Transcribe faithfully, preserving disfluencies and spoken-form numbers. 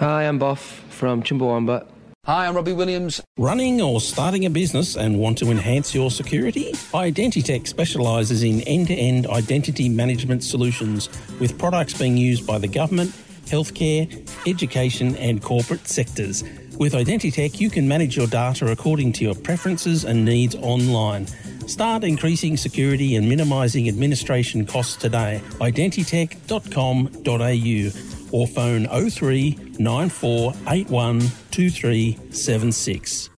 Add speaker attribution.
Speaker 1: Hi, I'm Boff from Chumbawamba.
Speaker 2: Hi, I'm Robbie Williams.
Speaker 3: Running or starting a business and want to enhance your security? Identitech specialises in end-to-end identity management solutions with products being used by the government, healthcare, education and corporate sectors. With Identitech, you can manage your data according to your preferences and needs online. Start increasing security and minimising administration costs today. identitech dot com dot a u or phone oh three nine four eight one two three seven six.